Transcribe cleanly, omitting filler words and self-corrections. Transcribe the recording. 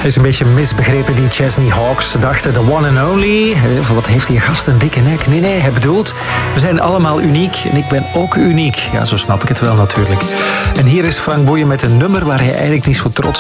Is een beetje misbegrepen, die Chesney Hawkes. Ze dachten de one and only. Wat heeft die gast een dikke nek? Nee, hij bedoelt, we zijn allemaal uniek. En ik ben ook uniek. Ja, zo snap ik het wel natuurlijk. En hier is Frank Boeien met een nummer waar hij eigenlijk niet zo trots